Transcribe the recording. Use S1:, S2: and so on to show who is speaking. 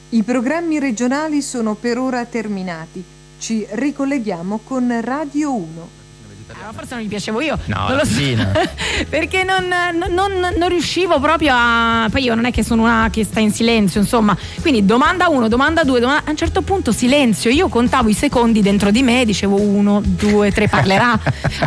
S1: I programmi regionali sono per ora terminati. Ci ricolleghiamo con Radio 1.
S2: Forse non mi piacevo io,
S3: No,
S2: non lo so, perché non riuscivo proprio a. Poi io non è che sono una che sta in silenzio, insomma. Quindi domanda 1, domanda 2, a un certo punto silenzio. Io contavo i secondi dentro di me, dicevo 1, 2, 3, parlerà.